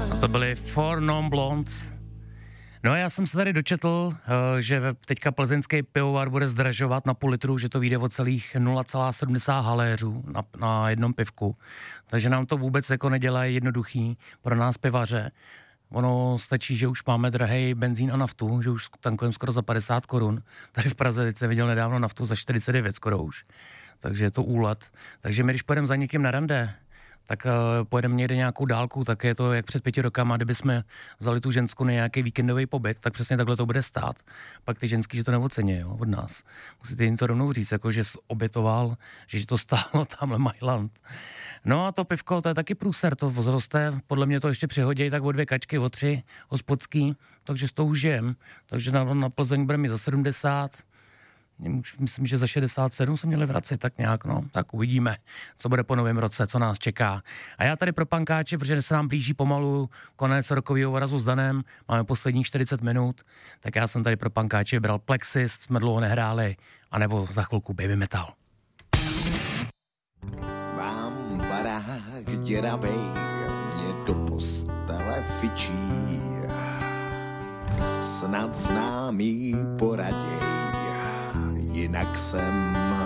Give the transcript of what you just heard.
A to byly Four Non Blondes. No a já jsem se tady dočetl, že teďka plzeňský pivovar bude zdražovat na půl litru, že to vyjde o celých 0,70 haléřů na jednom pivku. Takže nám to vůbec jako nedělá jednoduchý pro nás pivaře. Ono stačí, že už máme drahej benzín a naftu, že už tankujeme skoro za 50 korun. Tady v Praze teď jsem viděl nedávno naftu za 49 skoro už. Takže je to úlet. Takže my, když pojedeme za někým na rande, tak pojedeme někde nějakou dálku, tak je to jak před 5 rokama, kdyby jsme vzali tu ženskou na nějaký víkendový pobyt, tak přesně takhle to bude stát. Pak ty ženský, že to neocení, jo, od nás. Musíte jim to rovnou říct, jako že obětoval, že to stálo tamhle Mailand. No a to pivko, to je taky průser, to vzroste, podle mě to ještě přihodí tak o 2 kačky, o 3 hospodský, takže s tou už jem. Takže na Plzeň bude mít za 70, myslím, že za 67 se měli vracet tak nějak, no. Tak uvidíme, co bude po novém roce, co nás čeká. A já tady pro pankáče, protože se nám blíží pomalu konec rokového vorazu s Danem, máme posledních 40 minut, tak já jsem tady pro pankáče vybral Plexis, jsme dlouho nehráli, anebo za chvilku Baby Metal. Mám barák děravej, mě do postele fičí, snad známý poraděj, jinak jsem